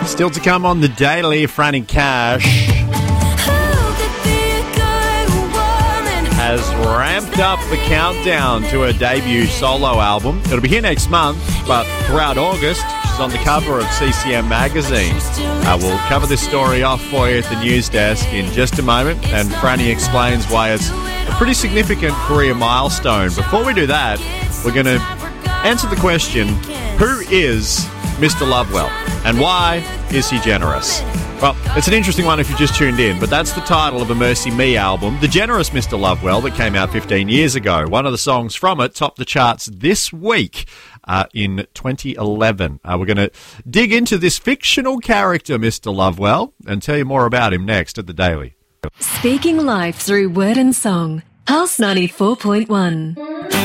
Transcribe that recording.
Still to come on the Daily, Franny Cash has ramped up the countdown to her debut solo album. It'll be here next month, but throughout August, she's on the cover of CCM magazine. We'll cover this story off for you at the news desk in just a moment, and Franny explains why it's a pretty significant career milestone. Before we do that, we're going to answer the question, who is Mr. Lovewell, and why is he generous? Well, it's an interesting one if you just tuned in, but that's the title of a Mercy Me album, The Generous Mr. Lovewell, that came out 15 years ago. One of the songs from it topped the charts this week in 2011. We're going to dig into this fictional character, Mr. Lovewell, and tell you more about him next at The Daily. Speaking life through word and song. Pulse 94.1.